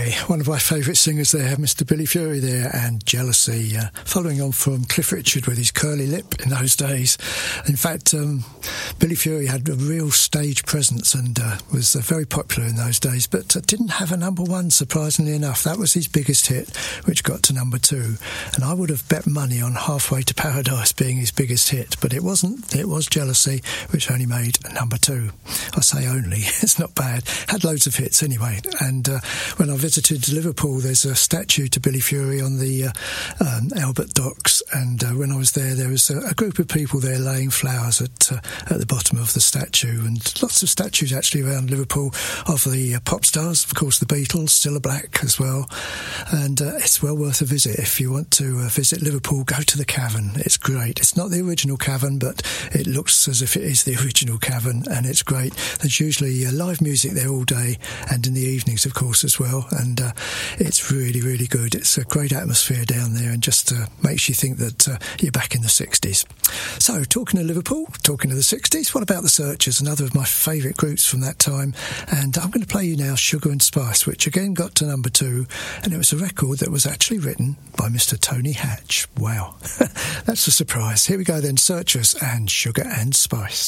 Okay, one of my favourite singers there, Mr. Billy Fury there, and Jealousy, following on from Cliff Richard with his curly lip in those days. In fact, Billy Fury had a real stage presence and was very popular in those days, but didn't have a number one, surprisingly enough. That was his biggest hit, which got to number two. And I would have bet money on Halfway to Paradise being his biggest hit, but it wasn't. It was Jealousy, which only made number two. I say only, it's not bad. Had loads of hits anyway. And when I visited Liverpool, there's a statue to Billy Fury on the Albert Docks, and when I was there was a group of people there laying flowers at the bottom of the statue, and lots of statues actually around Liverpool of the pop stars, of course the Beatles, Cilla Black as well, and it's well worth a visit. If you want to visit Liverpool, go to the Cavern. It's great. It's not the original Cavern, but it looks as if it is the original Cavern, and it's great. There's usually live music there all day, and in the evenings of course as well, and it's really, really good. It's a great atmosphere down there, and just makes you think that you're back in the 60s. So, talking of Liverpool, talking of the 60s, what about the Searchers, another of my favourite groups from that time? And I'm going to play you now Sugar and Spice, which again got to number two, and it was a record that was actually written by Mr. Tony Hatch. Wow, that's a surprise. Here we go then, Searchers and Sugar and Spice.